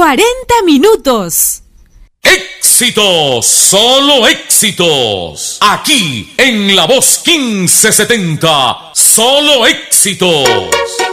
40 minutos. ¡Éxitos! ¡Solo éxitos! Aquí en La Voz 1570. ¡Solo éxitos!